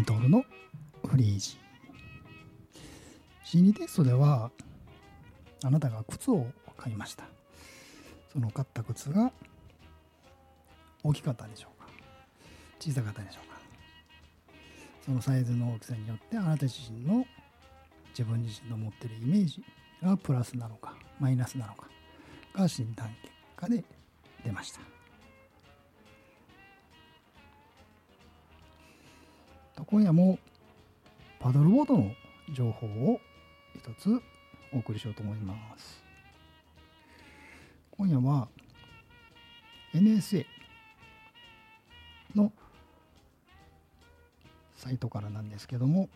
ントールのフリージ。心理テストではあなたが靴を買いました。その買った靴が大きかったでしょうか、小さかったでしょうか。そのサイズの大きさによってあなた自身の自分自身の持っているイメージがプラスなのかマイナスなのかが診断結果で出ました。今夜もパドルボードの情報を一つお送りしようと思います。今夜は NSA のサイトからなんですけども、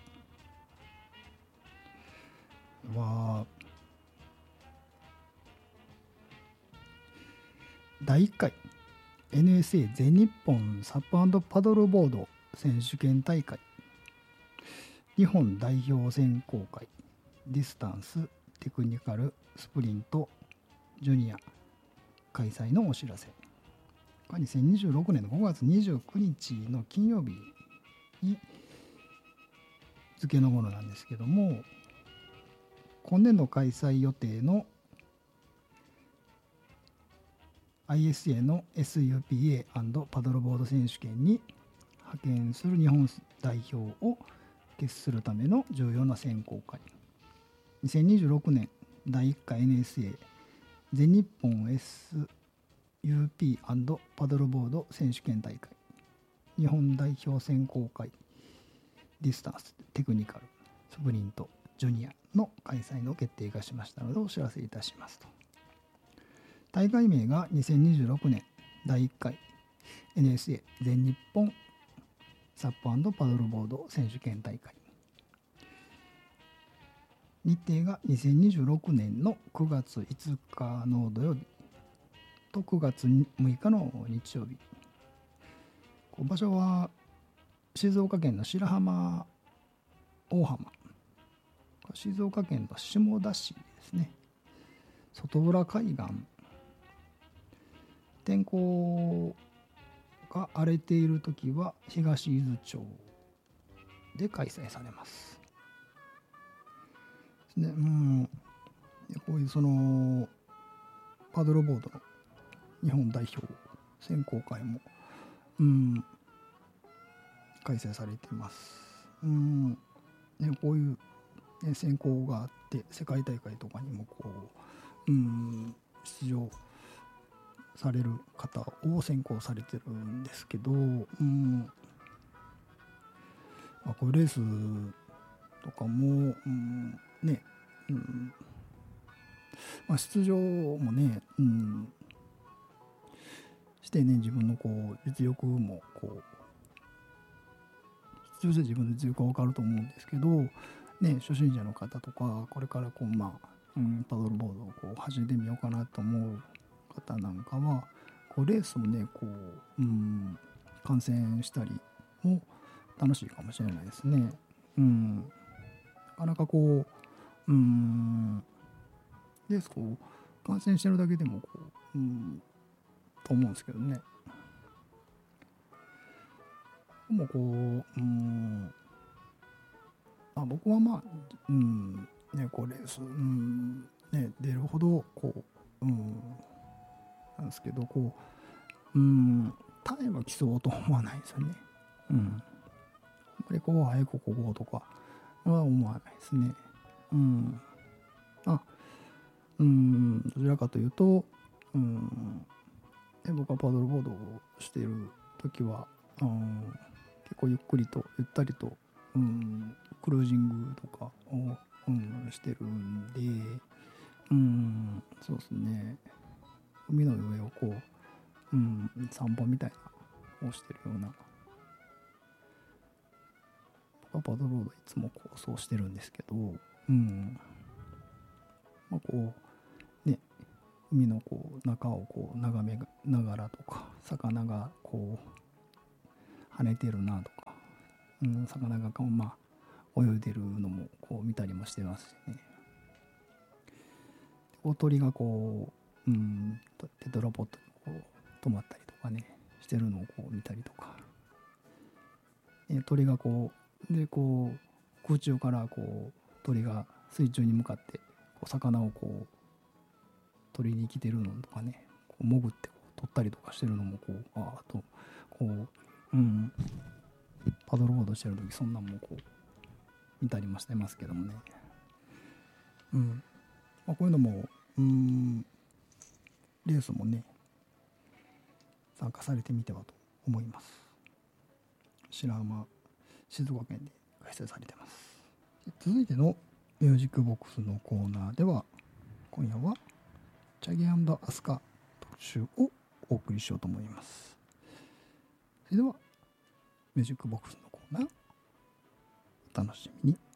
第1回 NSA 全日本サップ&パドルボード選手権大会日本代表選考会ディスタンステクニカルスプリントジュニア開催のお知らせ。2026年の5月29日の金曜日に付のものなんですけども、今年度開催予定の ISA の SUPA& パドルボード選手権に派遣する日本代表を決するための重要な選考会。2026年第1回 NSA 全日本 SUP& パドルボード選手権大会日本代表選考会ディスタンステクニカルスプリントジュニアの開催の決定がしましたのでお知らせいたしますと。大会名が2026年第1回 NSA 全日本サップ&パドルボード選手権大会。日程が2026年の9月5日の土曜日と9月6日の日曜日。場所は静岡県の白浜大浜、静岡県の下田市ですね。外浦海岸。天候が荒れているときは東伊豆町で開催されます。で、こういうそのパドルボードの日本代表選考会も、開催されています。こういう、選考があって世界大会とかにも出場される方を選考されてるんですけど、こういうレースとかも、出場もね、してね、自分の実力も出場して自分の実力が分かると思うんですけど、初心者の方とかこれからパドルボードを始めてみようかなと思う方なんかはレースもね観戦したりも楽しいかもしれないですね。なかなかレース観戦してるだけでもと思うんですけどね。も僕はレース出るほどなんですけどタイムを競おうと思わないですよね。これ早くこことかは思わないですね。どちらかというと僕はパドルボードをしている時は結構ゆっくりとゆったりとクルージングとかをしてるんでそうですね、海の上を散歩みたいなをしてるような、僕はパドルボードいつもそうしてるんですけど、海の中を眺めながらとか魚が跳ねてるなとか、魚が泳いでるのも見たりもしてますしね。鳥がテトラポットに止まったりとかねしてるのを見たりとか、鳥がでこう空中からこう鳥が水中に向かってこう魚をこう取りに来てるのとかね、こう潜ってこう取ったりとかしてるのもこうあとこうパドルボードしてる時そんなんもこう見たりもしてますけどもね、こういうのもレースもね参加されてみてはと思います。白浜静岡県で開催されてます。続いてのミュージックボックスのコーナーでは今夜はチャゲ&アスカ特集をお送りしようと思います。それではミュージックボックスのコーナーお楽しみに。